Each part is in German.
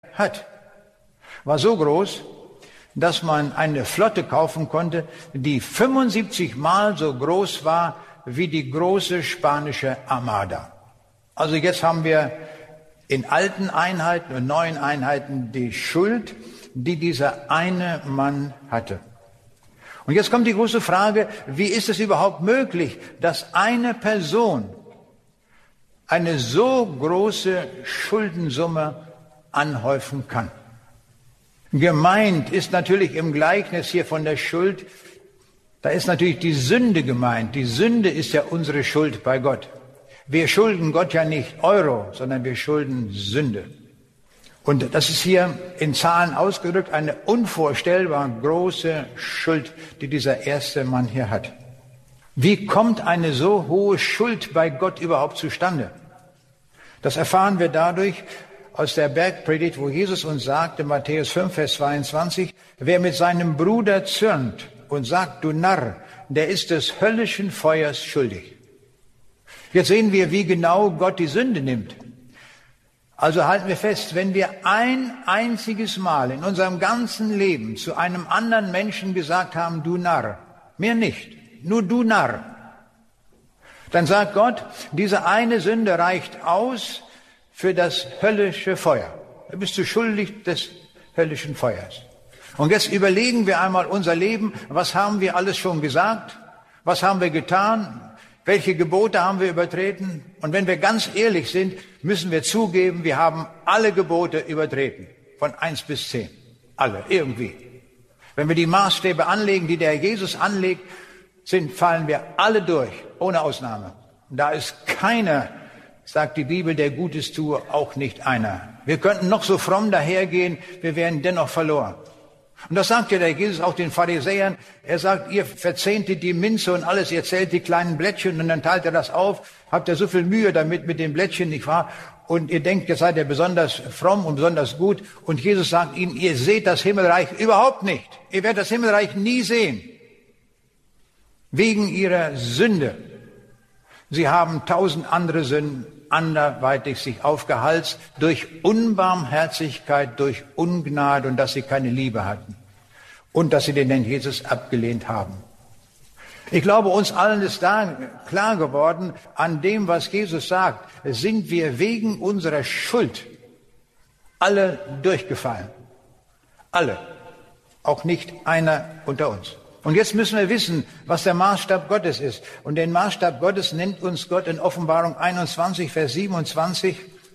hat, war so groß, dass man eine Flotte kaufen konnte, die 75 Mal so groß war wie die große spanische Armada. Also jetzt haben wir in alten Einheiten und neuen Einheiten die Schuld, die dieser eine Mann hatte. Und jetzt kommt die große Frage, wie ist es überhaupt möglich, dass eine Person eine so große Schuldensumme anhäufen kann? Gemeint ist natürlich im Gleichnis hier von der Schuld, da ist natürlich die Sünde gemeint. Die Sünde ist ja unsere Schuld bei Gott. Wir schulden Gott ja nicht Euro, sondern wir schulden Sünde. Und das ist hier in Zahlen ausgedrückt eine unvorstellbar große Schuld, die dieser erste Mann hier hat. Wie kommt eine so hohe Schuld bei Gott überhaupt zustande? Das erfahren wir dadurch aus der Bergpredigt, wo Jesus uns sagte, Matthäus 5, Vers 22, wer mit seinem Bruder zürnt und sagt, du Narr, der ist des höllischen Feuers schuldig. Jetzt sehen wir, wie genau Gott die Sünde nimmt. Also halten wir fest, wenn wir ein einziges Mal in unserem ganzen Leben zu einem anderen Menschen gesagt haben, du Narr, mehr nicht, nur du Narr, dann sagt Gott, diese eine Sünde reicht aus für das höllische Feuer. Da bist du schuldig des höllischen Feuers. Und jetzt überlegen wir einmal unser Leben, was haben wir alles schon gesagt, was haben wir getan, welche Gebote haben wir übertreten? Und wenn wir ganz ehrlich sind, müssen wir zugeben, wir haben alle Gebote übertreten. Von 1 bis 10. Alle, irgendwie. Wenn wir die Maßstäbe anlegen, die der Jesus anlegt, fallen wir alle durch, ohne Ausnahme. Und da ist keiner, sagt die Bibel, der Gutes tue, auch nicht einer. Wir könnten noch so fromm dahergehen, wir wären dennoch verloren. Und das sagt ja der Jesus auch den Pharisäern. Er sagt, ihr verzehntet die Minze und alles, ihr zählt die kleinen Blättchen und dann teilt ihr das auf. Habt ihr so viel Mühe damit mit den Blättchen, nicht wahr? Und ihr denkt, jetzt seid ihr besonders fromm und besonders gut. Und Jesus sagt ihnen, ihr seht das Himmelreich überhaupt nicht. Ihr werdet das Himmelreich nie sehen. Wegen ihrer Sünde. Sie haben 1000 andere Sünden anderweitig sich aufgehalst durch Unbarmherzigkeit, durch Ungnade und dass sie keine Liebe hatten und dass sie den Herrn Jesus abgelehnt haben. Ich glaube, uns allen ist da klar geworden, an dem, was Jesus sagt, sind wir wegen unserer Schuld alle durchgefallen. Alle. Auch nicht einer unter uns. Und jetzt müssen wir wissen, was der Maßstab Gottes ist. Und den Maßstab Gottes nennt uns Gott in Offenbarung 21, Vers 27.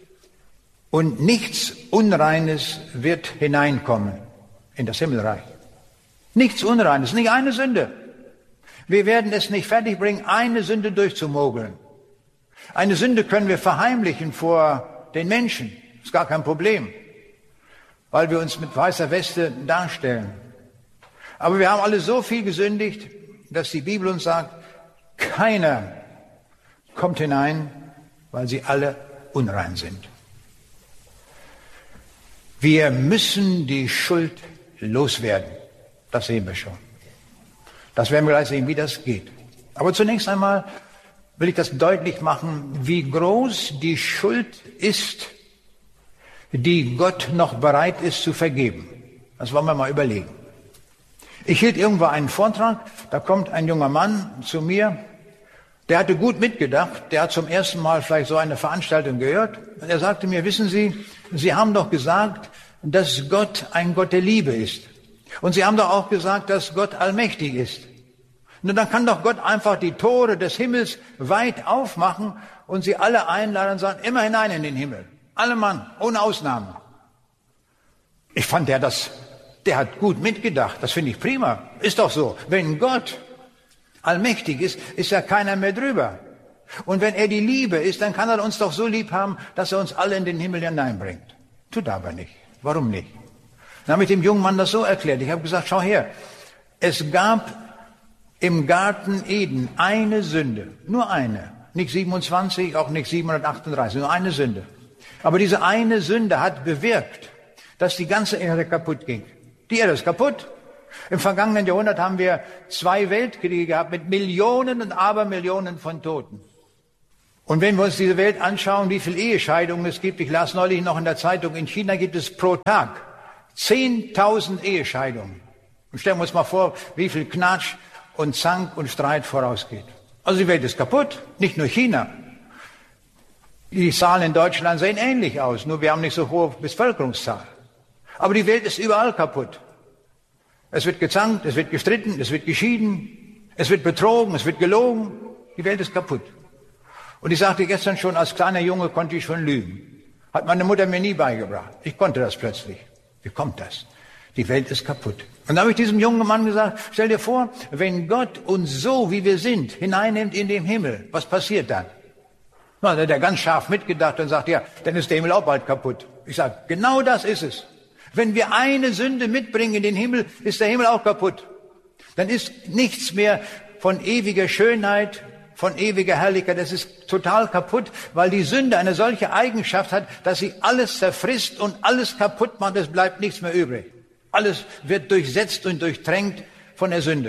Und nichts Unreines wird hineinkommen in das Himmelreich. Nichts Unreines, nicht eine Sünde. Wir werden es nicht fertigbringen, eine Sünde durchzumogeln. Eine Sünde können wir verheimlichen vor den Menschen. Ist gar kein Problem, weil wir uns mit weißer Weste darstellen. Aber wir haben alle so viel gesündigt, dass die Bibel uns sagt, keiner kommt hinein, weil sie alle unrein sind. Wir müssen die Schuld loswerden. Das sehen wir schon. Das werden wir gleich sehen, wie das geht. Aber zunächst einmal will ich das deutlich machen, wie groß die Schuld ist, die Gott noch bereit ist zu vergeben. Das wollen wir mal überlegen. Ich hielt irgendwo einen Vortrag, da kommt ein junger Mann zu mir, der hatte gut mitgedacht, der hat zum ersten Mal vielleicht so eine Veranstaltung gehört. Und er sagte mir, wissen Sie, Sie haben doch gesagt, dass Gott ein Gott der Liebe ist. Und Sie haben doch auch gesagt, dass Gott allmächtig ist. Nun, dann kann doch Gott einfach die Tore des Himmels weit aufmachen und Sie alle einladen und sagen, immer hinein in den Himmel. Alle Mann, ohne Ausnahme. Ich fand der hat gut mitgedacht. Das finde ich prima. Ist doch so. Wenn Gott allmächtig ist, ist ja keiner mehr drüber. Und wenn er die Liebe ist, dann kann er uns doch so lieb haben, dass er uns alle in den Himmel hineinbringt. Tut aber nicht. Warum nicht? Dann habe ich dem jungen Mann das so erklärt. Ich habe gesagt, schau her. Es gab im Garten Eden eine Sünde. Nur eine. Nicht 27, auch nicht 738. Nur eine Sünde. Aber diese eine Sünde hat bewirkt, dass die ganze Erde kaputt ging. Die Erde ist kaputt. Im vergangenen Jahrhundert haben wir 2 Weltkriege gehabt mit Millionen und Abermillionen von Toten. Und wenn wir uns diese Welt anschauen, wie viele Ehescheidungen es gibt, ich las neulich noch in der Zeitung, in China gibt es pro Tag 10.000 Ehescheidungen. Und stellen wir uns mal vor, wie viel Knatsch und Zank und Streit vorausgeht. Also die Welt ist kaputt, nicht nur China. Die Zahlen in Deutschland sehen ähnlich aus, nur wir haben nicht so hohe Bevölkerungszahl. Aber die Welt ist überall kaputt. Es wird gezankt, es wird gestritten, es wird geschieden, es wird betrogen, es wird gelogen. Die Welt ist kaputt. Und ich sagte gestern schon, als kleiner Junge konnte ich schon lügen. Hat meine Mutter mir nie beigebracht. Ich konnte das plötzlich. Wie kommt das? Die Welt ist kaputt. Und da habe ich diesem jungen Mann gesagt, stell dir vor, wenn Gott uns so, wie wir sind, hineinnimmt in den Himmel, was passiert dann? Na, da hat er ganz scharf mitgedacht und sagt, ja, dann ist der Himmel auch bald kaputt. Ich sage, genau das ist es. Wenn wir eine Sünde mitbringen in den Himmel, ist der Himmel auch kaputt. Dann ist nichts mehr von ewiger Schönheit, von ewiger Herrlichkeit. Das ist total kaputt, weil die Sünde eine solche Eigenschaft hat, dass sie alles zerfrisst und alles kaputt macht. Es bleibt nichts mehr übrig. Alles wird durchsetzt und durchtränkt von der Sünde.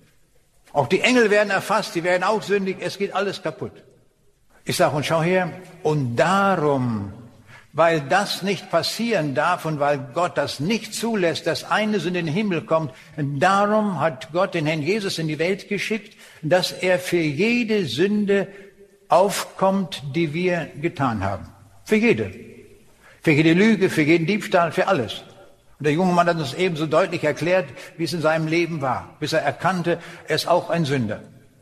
Auch die Engel werden erfasst, die werden auch sündig. Es geht alles kaputt. Ich sage, und schau her, und darum, weil das nicht passieren darf und weil Gott das nicht zulässt, dass eine Sünde in den Himmel kommt, darum hat Gott den Herrn Jesus in die Welt geschickt, dass er für jede Sünde aufkommt, die wir getan haben. Für jede. Für jede Lüge, für jeden Diebstahl, für alles. Und der junge Mann hat uns ebenso deutlich erklärt, wie es in seinem Leben war, bis er erkannte, er ist auch ein Sünder.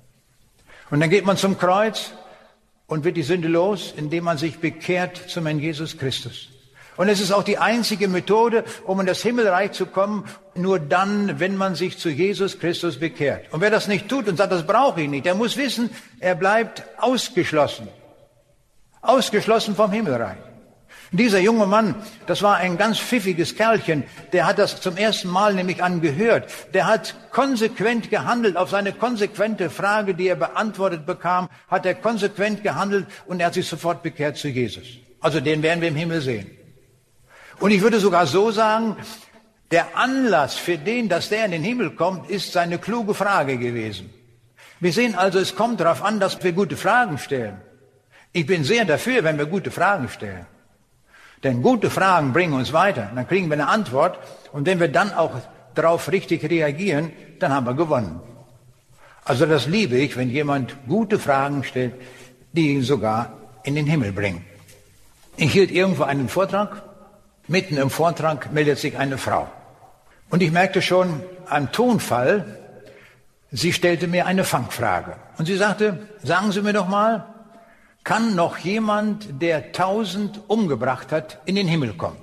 Und dann geht man zum Kreuz und wird die Sünde los, indem man sich bekehrt zum Herrn Jesus Christus. Und es ist auch die einzige Methode, um in das Himmelreich zu kommen, nur dann, wenn man sich zu Jesus Christus bekehrt. Und wer das nicht tut und sagt, das brauche ich nicht, der muss wissen, er bleibt ausgeschlossen. Ausgeschlossen vom Himmelreich. Dieser junge Mann, das war ein ganz pfiffiges Kerlchen, der hat das zum ersten Mal nämlich angehört. Der hat konsequent gehandelt. Auf seine konsequente Frage, die er beantwortet bekam, hat er konsequent gehandelt und er hat sich sofort bekehrt zu Jesus. Also den werden wir im Himmel sehen. Und ich würde sogar so sagen, der Anlass für den, dass der in den Himmel kommt, ist seine kluge Frage gewesen. Wir sehen also, es kommt darauf an, dass wir gute Fragen stellen. Ich bin sehr dafür, wenn wir gute Fragen stellen. Denn gute Fragen bringen uns weiter. Dann kriegen wir eine Antwort. Und wenn wir dann auch darauf richtig reagieren, dann haben wir gewonnen. Also das liebe ich, wenn jemand gute Fragen stellt, die ihn sogar in den Himmel bringen. Ich hielt irgendwo einen Vortrag. Mitten im Vortrag meldet sich eine Frau. Und ich merkte schon am Tonfall, sie stellte mir eine Fangfrage. Und sie sagte, sagen Sie mir doch mal, kann noch jemand, der 1000 umgebracht hat, in den Himmel kommen?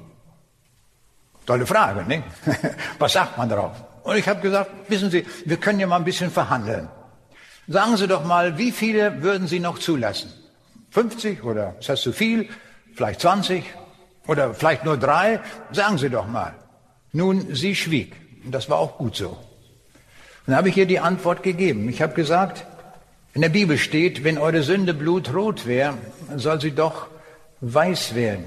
Tolle Frage, ne? Was sagt man darauf? Und ich habe gesagt, wissen Sie, wir können ja mal ein bisschen verhandeln. Sagen Sie doch mal, wie viele würden Sie noch zulassen? 50 oder ist das zu viel? Vielleicht 20 oder vielleicht nur 3? Sagen Sie doch mal. Nun, sie schwieg. Und das war auch gut so. Und dann habe ich ihr die Antwort gegeben. Ich habe gesagt, in der Bibel steht, wenn eure Sünde blutrot wäre, soll sie doch weiß werden.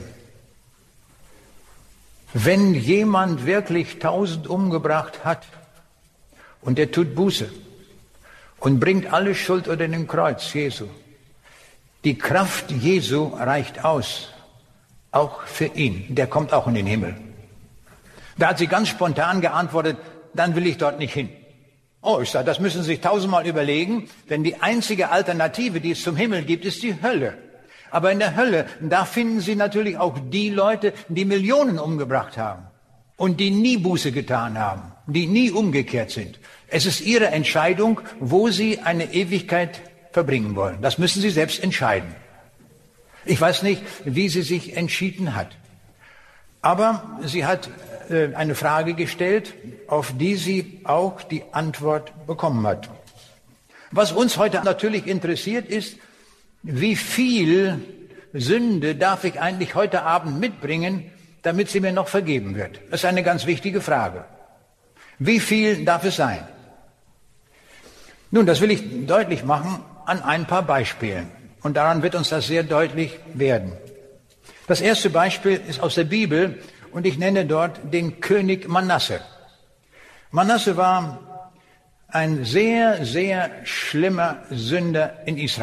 Wenn jemand wirklich 1000 umgebracht hat und der tut Buße und bringt alle Schuld unter den Kreuz Jesu, die Kraft Jesu reicht aus, auch für ihn. Der kommt auch in den Himmel. Da hat sie ganz spontan geantwortet, dann will ich dort nicht hin. Oh, ich sage, das müssen Sie sich 1000-mal überlegen, denn die einzige Alternative, die es zum Himmel gibt, ist die Hölle. Aber in der Hölle, da finden Sie natürlich auch die Leute, die Millionen umgebracht haben und die nie Buße getan haben, die nie umgekehrt sind. Es ist Ihre Entscheidung, wo Sie eine Ewigkeit verbringen wollen. Das müssen Sie selbst entscheiden. Ich weiß nicht, wie sie sich entschieden hat. Aber sie hat eine Frage gestellt, auf die sie auch die Antwort bekommen hat. Was uns heute natürlich interessiert ist, wie viel Sünde darf ich eigentlich heute Abend mitbringen, damit sie mir noch vergeben wird? Das ist eine ganz wichtige Frage. Wie viel darf es sein? Nun, das will ich deutlich machen an ein paar Beispielen. Und daran wird uns das sehr deutlich werden. Das erste Beispiel ist aus der Bibel und ich nenne dort den König Manasse. Manasse war ein sehr, sehr schlimmer Sünder in Israel.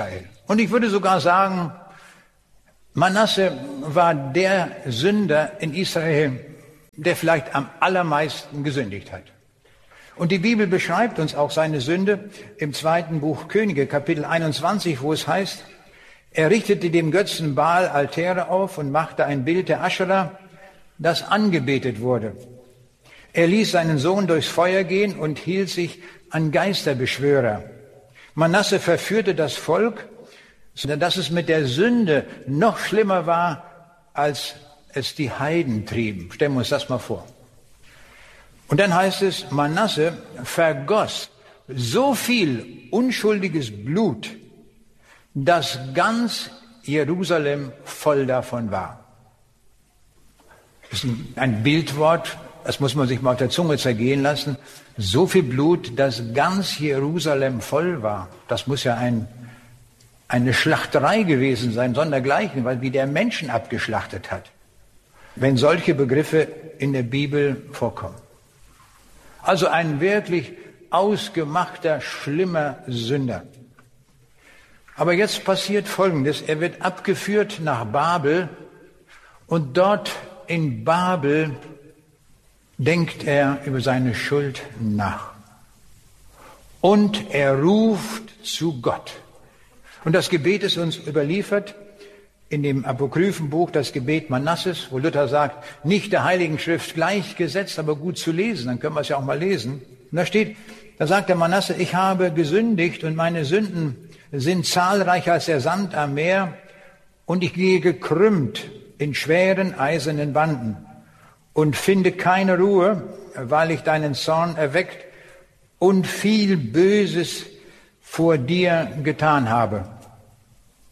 Und ich würde sogar sagen, Manasse war der Sünder in Israel, der vielleicht am allermeisten gesündigt hat. Und die Bibel beschreibt uns auch seine Sünde im 2. Buch Könige, Kapitel 21, wo es heißt, er richtete dem Götzen Baal Altäre auf und machte ein Bild der Aschera, das angebetet wurde. Er ließ seinen Sohn durchs Feuer gehen und hielt sich an Geisterbeschwörer. Manasse verführte das Volk, sodass es mit der Sünde noch schlimmer war, als es die Heiden trieben. Stellen wir uns das mal vor. Und dann heißt es, Manasse vergoss so viel unschuldiges Blut, dass ganz Jerusalem voll davon war. Das ist ein Bildwort, das muss man sich mal auf der Zunge zergehen lassen. So viel Blut, dass ganz Jerusalem voll war. Das muss ja eine Schlachterei gewesen sein, sondergleichen, weil wie der Menschen abgeschlachtet hat, wenn solche Begriffe in der Bibel vorkommen. Also ein wirklich ausgemachter, schlimmer Sünder. Aber jetzt passiert Folgendes. Er wird abgeführt nach Babel und dort in Babel denkt er über seine Schuld nach. Und er ruft zu Gott. Und das Gebet ist uns überliefert in dem Apokryphenbuch, das Gebet Manasses, wo Luther sagt, nicht der Heiligen Schrift gleichgesetzt, aber gut zu lesen. Dann können wir es ja auch mal lesen. Und da sagt der Manasse, ich habe gesündigt und meine Sünden sind zahlreicher als der Sand am Meer und ich gehe gekrümmt in schweren eisernen Banden und finde keine Ruhe, weil ich deinen Zorn erweckt und viel Böses vor dir getan habe.